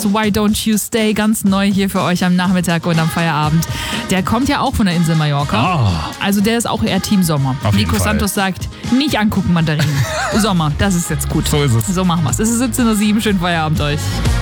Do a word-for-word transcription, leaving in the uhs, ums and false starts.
Songs, Why Don't You Stay, ganz neu hier für euch am Nachmittag und am Feierabend. Der kommt ja auch von der Insel Mallorca. Oh. Also der ist auch eher Team Sommer. Auf jeden Nico Fall. Santos sagt, nicht angucken Mandarinen. Sommer, das ist jetzt gut. So ist es. So machen wir's. Es ist siebzehn Uhr sieben, schönen Feierabend euch.